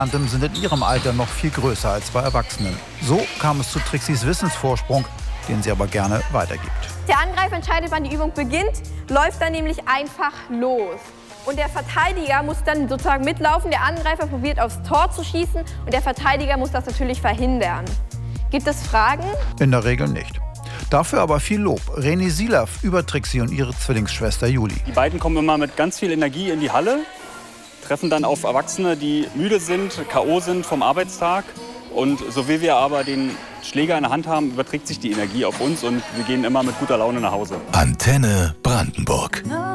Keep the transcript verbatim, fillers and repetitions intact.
sind in ihrem Alter noch viel größer als bei Erwachsenen. So kam es zu Trixis Wissensvorsprung, den sie aber gerne weitergibt. Der Angreifer entscheidet, wann die Übung beginnt, läuft dann nämlich einfach los. Und der Verteidiger muss dann sozusagen mitlaufen. Der Angreifer probiert aufs Tor zu schießen und der Verteidiger muss das natürlich verhindern. Gibt es Fragen? In der Regel nicht. Dafür aber viel Lob. René Silaff über Trixi und ihre Zwillingsschwester Juli. Die beiden kommen immer mit ganz viel Energie in die Halle, treffen dann auf Erwachsene, die müde sind, K O sind vom Arbeitstag. Und so wie wir aber den Schläger in der Hand haben, überträgt sich die Energie auf uns und wir gehen immer mit guter Laune nach Hause. Antenne Brandenburg.